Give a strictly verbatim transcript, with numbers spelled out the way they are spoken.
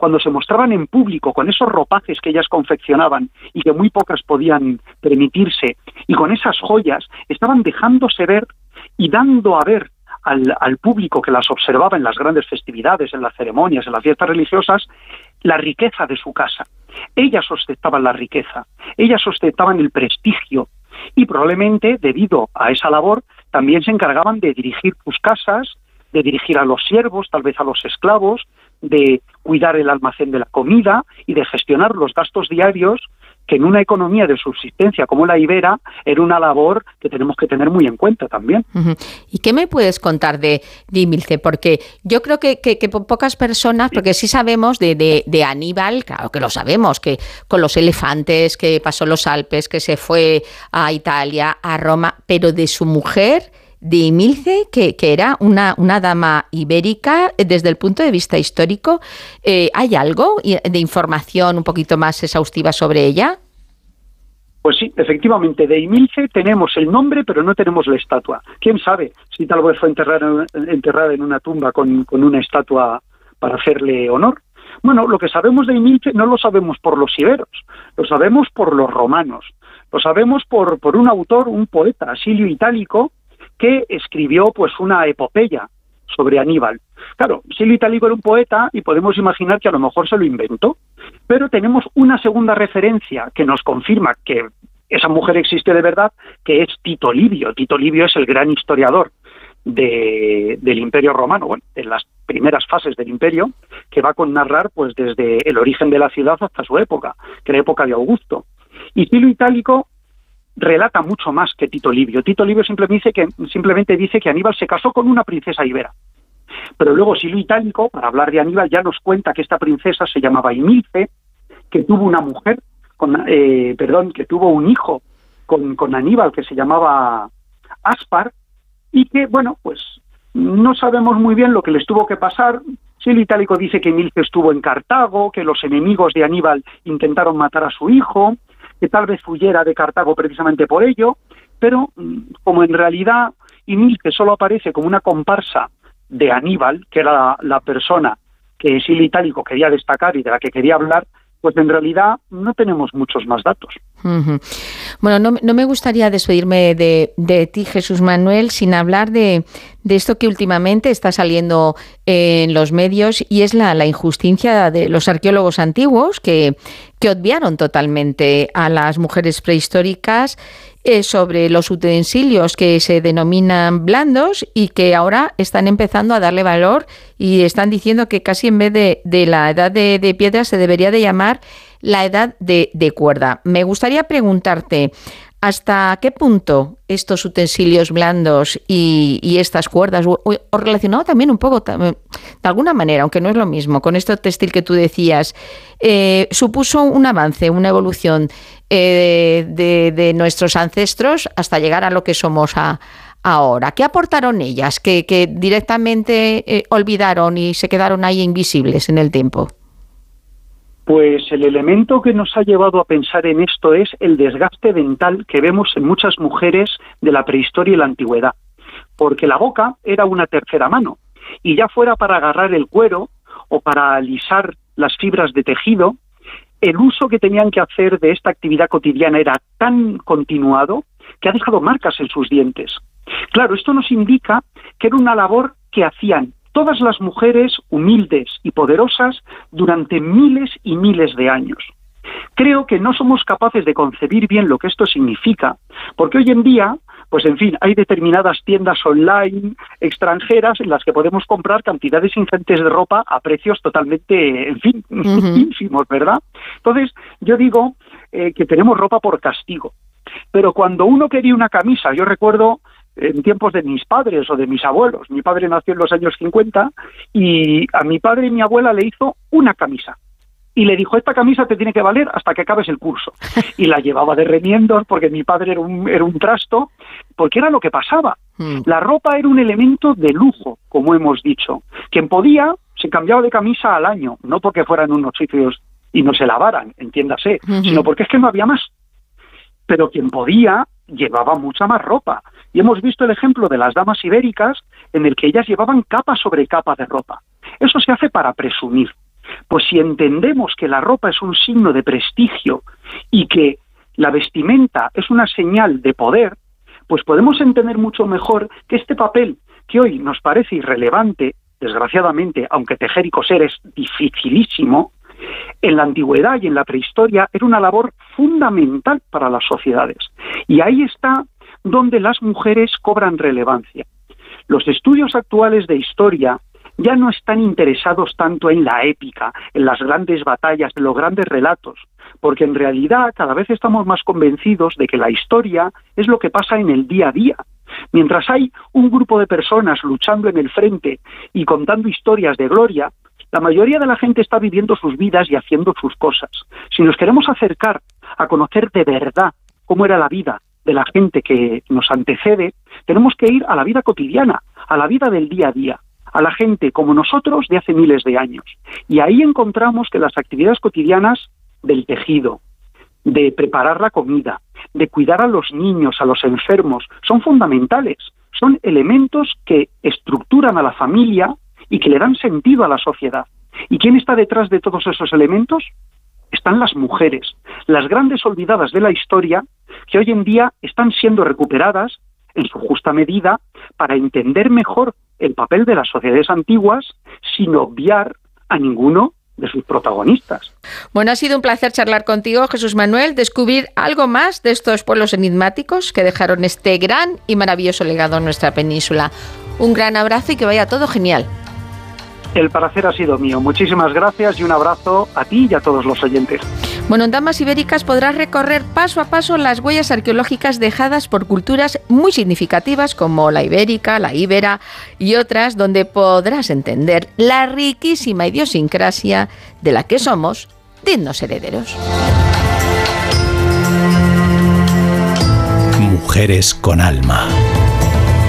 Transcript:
cuando se mostraban en público con esos ropajes que ellas confeccionaban y que muy pocas podían permitirse, y con esas joyas, estaban dejándose ver y dando a ver al, al público que las observaba en las grandes festividades, en las ceremonias, en las fiestas religiosas, la riqueza de su casa. Ellas ostentaban la riqueza, ellas ostentaban el prestigio, y probablemente, debido a esa labor, también se encargaban de dirigir sus casas, de dirigir a los siervos, tal vez a los esclavos, de cuidar el almacén de la comida y de gestionar los gastos diarios, que en una economía de subsistencia como la ibera era una labor que tenemos que tener muy en cuenta también. Uh-huh. ¿Y qué me puedes contar de, de Imilce? Porque yo creo que, que, que pocas personas, porque sí sabemos de, de, de Aníbal, claro que lo sabemos, que con los elefantes, que pasó los Alpes, que se fue a Italia, a Roma, pero de su mujer, de Imilce, que, que era una, una dama ibérica, desde el punto de vista histórico, eh, ¿hay algo de información un poquito más exhaustiva sobre ella? Pues sí, efectivamente, de Imilce tenemos el nombre, pero no tenemos la estatua. ¿Quién sabe si tal vez fue enterrada, enterrada en una tumba con, con una estatua para hacerle honor? Bueno, lo que sabemos de Imilce no lo sabemos por los iberos, lo sabemos por los romanos, lo sabemos por, por un autor, un poeta, Silio Itálico, que escribió pues una epopeya sobre Aníbal. Claro, Silio Itálico era un poeta y podemos imaginar que a lo mejor se lo inventó, pero tenemos una segunda referencia que nos confirma que esa mujer existe de verdad, que es Tito Livio. Tito Livio es el gran historiador de, del Imperio Romano, bueno, en las primeras fases del Imperio, que va a narrar pues desde el origen de la ciudad hasta su época, que era época de Augusto. Y Silio Itálico relata mucho más que Tito Livio. Tito Livio simplemente dice que, simplemente dice que Aníbal se casó con una princesa ibera. Pero luego Silio Itálico, para hablar de Aníbal, ya nos cuenta que esta princesa se llamaba Imilce, que tuvo una mujer, con, eh, perdón, que tuvo un hijo con, con Aníbal que se llamaba Aspar, y que, bueno, pues no sabemos muy bien lo que les tuvo que pasar. Silio Itálico dice que Imilce estuvo en Cartago, que los enemigos de Aníbal intentaron matar a su hijo, que tal vez huyera de Cartago precisamente por ello, pero como en realidad Imilce solo aparece como una comparsa de Aníbal, que era la, la persona que Silio Itálico quería destacar y de la que quería hablar, pues en realidad no tenemos muchos más datos. Uh-huh. Bueno, no, no me gustaría despedirme de, de ti, Jesús Manuel, sin hablar de, de esto que últimamente está saliendo en los medios, y es la, la injusticia de los arqueólogos antiguos que, que obviaron totalmente a las mujeres prehistóricas eh, sobre los utensilios que se denominan blandos y que ahora están empezando a darle valor y están diciendo que casi en vez de, de la edad de, de piedra se debería de llamar la edad de, de cuerda. Me gustaría preguntarte, ¿hasta qué punto estos utensilios blandos y, y estas cuerdas, o, o relacionado también un poco, de alguna manera, aunque no es lo mismo, con esto textil que tú decías, eh, supuso un avance, una evolución eh, de, de nuestros ancestros hasta llegar a lo que somos a, ahora? ¿Qué aportaron ellas que, que directamente eh, olvidaron y se quedaron ahí invisibles en el tiempo? Pues el elemento que nos ha llevado a pensar en esto es el desgaste dental que vemos en muchas mujeres de la prehistoria y la antigüedad, porque la boca era una tercera mano, y ya fuera para agarrar el cuero o para alisar las fibras de tejido, el uso que tenían que hacer de esta actividad cotidiana era tan continuado que ha dejado marcas en sus dientes. Claro, esto nos indica que era una labor que hacían todas las mujeres humildes y poderosas durante miles y miles de años. Creo que no somos capaces de concebir bien lo que esto significa, porque hoy en día, pues en fin, hay determinadas tiendas online extranjeras en las que podemos comprar cantidades ingentes de ropa a precios totalmente, en fin, uh-huh. ínfimos, ¿verdad? Entonces, yo digo eh, que tenemos ropa por castigo, pero cuando uno quería una camisa, yo recuerdo en tiempos de mis padres o de mis abuelos. Mi padre nació en los años cincuenta y a mi padre y mi abuela le hizo una camisa. Y le dijo, esta camisa te tiene que valer hasta que acabes el curso. Y la llevaba de remiendos porque mi padre era un, era un trasto, porque era lo que pasaba. Mm. La ropa era un elemento de lujo, como hemos dicho. Quien podía se cambiaba de camisa al año, no porque fueran unos sitios y no se lavaran, entiéndase, mm-hmm. sino porque es que no había más. Pero quien podía llevaba mucha más ropa. Y hemos visto el ejemplo de las damas ibéricas en el que ellas llevaban capa sobre capa de ropa. Eso se hace para presumir. Pues si entendemos que la ropa es un signo de prestigio y que la vestimenta es una señal de poder, pues podemos entender mucho mejor que este papel, que hoy nos parece irrelevante, desgraciadamente, aunque tejer y coser es dificilísimo, en la antigüedad y en la prehistoria era una labor fundamental para las sociedades. Y ahí está donde las mujeres cobran relevancia. Los estudios actuales de historia ya no están interesados tanto en la épica, en las grandes batallas, en los grandes relatos, porque en realidad cada vez estamos más convencidos de que la historia es lo que pasa en el día a día. Mientras hay un grupo de personas luchando en el frente y contando historias de gloria, la mayoría de la gente está viviendo sus vidas y haciendo sus cosas. Si nos queremos acercar a conocer de verdad cómo era la vida de la gente que nos antecede, tenemos que ir a la vida cotidiana, a la vida del día a día, a la gente como nosotros de hace miles de años. Y ahí encontramos que las actividades cotidianas del tejido, de preparar la comida, de cuidar a los niños, a los enfermos, son fundamentales. Son elementos que estructuran a la familia y que le dan sentido a la sociedad. ¿Y quién está detrás de todos esos elementos? Están las mujeres, las grandes olvidadas de la historia, que hoy en día están siendo recuperadas en su justa medida para entender mejor el papel de las sociedades antiguas sin obviar a ninguno de sus protagonistas. Bueno, ha sido un placer charlar contigo, Jesús Manuel, descubrir algo más de estos pueblos enigmáticos que dejaron este gran y maravilloso legado en nuestra península. Un gran abrazo y que vaya todo genial. El placer ha sido mío. Muchísimas gracias y un abrazo a ti y a todos los oyentes. Bueno, en Damas Ibéricas podrás recorrer paso a paso las huellas arqueológicas dejadas por culturas muy significativas como la ibérica, la íbera y otras, donde podrás entender la riquísima idiosincrasia de la que somos dignos herederos. Mujeres con alma.